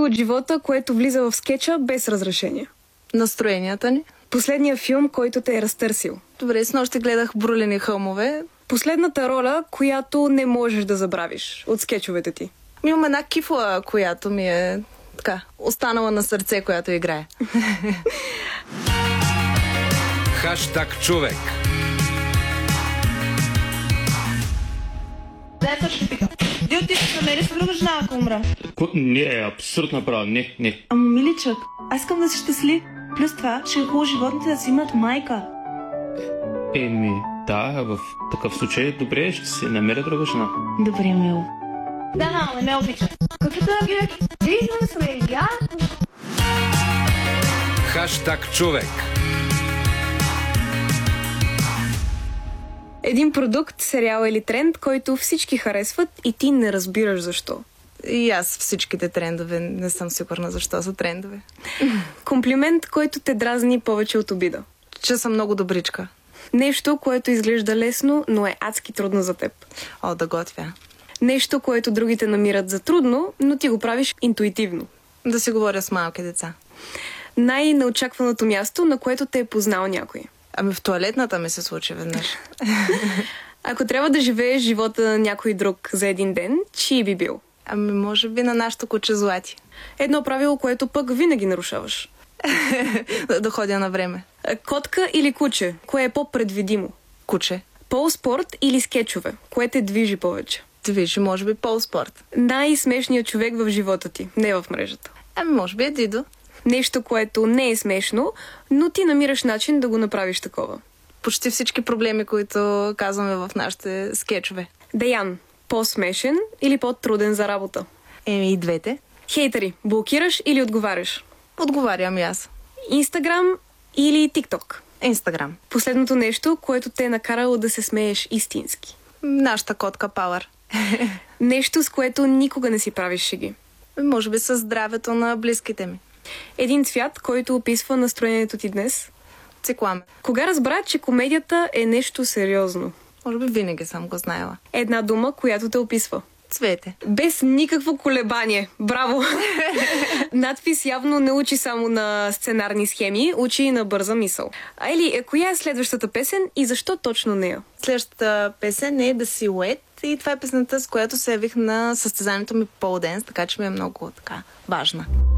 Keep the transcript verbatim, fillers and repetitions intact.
от живота, което влиза в скетча без разрешение? Настроенията ни. Последният филм, който те е разтърсил? Добре, снощи гледах Брулени хълмове. Последната роля, която не можеш да забравиш от скетчовете ти? Имам една кифла, която ми е така, останала на сърце, която играе. Хаштаг човек. Дето ще питам. Ти отиш намери с друга жена, ако умра? Не, абсурд направо. Не, не. Ама, миличък, аз искам да си щастлив. Плюс това, ще е хубаво животните да си имат майка. Еми, да, в такъв случай добре, ще си намеря друга жена. Добре, мило. Да, мамо, не ме обича. Каквито да ги виждам сме, я? Хаштаг човек. Един продукт, сериал или тренд, който всички харесват и ти не разбираш защо. И аз всичките трендове не съм сигурна защо са трендове. Комплимент, който те дразни повече от обида. Че съм много добричка. Нещо, което изглежда лесно, но е адски трудно за теб. О, да готвя. Нещо, което другите намират за трудно, но ти го правиш интуитивно. Да си говоря с малки деца. Най-неочакваното място, на което те е познал някой. Ами в туалетната ми се случи веднъж. Ако трябва да живееш живота на някой друг за един ден, чий би бил? Ами може би на нашото куче Злати. Едно правило, което пък винаги нарушаваш. Да ходя на време. Котка или куче? Кое е по-предвидимо? Куче. Полспорт или скетчове? Кое те движи повече? Движи, може би, полспорт. Най-смешният човек в живота ти, не в мрежата. Ами може би е Дидо. Нещо, което не е смешно, но ти намираш начин да го направиш такова. Почти всички проблеми, които казваме в нашите скетчове. Деян, по-смешен или по-труден за работа? Еми и двете. Хейтери, блокираш или отговаряш? Отговарям и аз. Инстаграм или ТикТок? Инстаграм. Последното нещо, което те е накарало да се смееш истински? Нашата котка Пауър. Нещо, с което никога не си правиш шеги? Може би със здравето на близките ми. Един цвят, който описва настроението ти днес? Цикламе. Кога разбра, че комедията е нещо сериозно? Може би винаги съм го знаела. Една дума, която те описва. Цвете. Без никакво колебание. Браво! Надпис явно не учи само на сценарни схеми, учи и на бърза мисъл. А Ели, коя е следващата песен и защо точно нея? Следващата песен е The Silhouette и това е песента, с която се явих на състезанието ми Pole Dance, така че ми е много така важна.